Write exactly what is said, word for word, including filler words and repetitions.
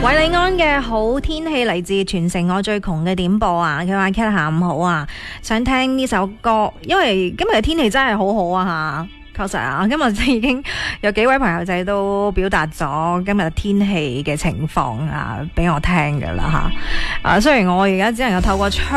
韋禮安嘅好天氣嚟自全城我最窮嘅點播啊！佢話 Cat 下午好啊，想聽呢首歌，因為今日嘅天氣真係好好啊吓，確實啊，今日已經有幾位朋友仔都表達咗今日天氣嘅情況啊，俾我聽噶啦吓。啊，雖然我而家只能夠透過窗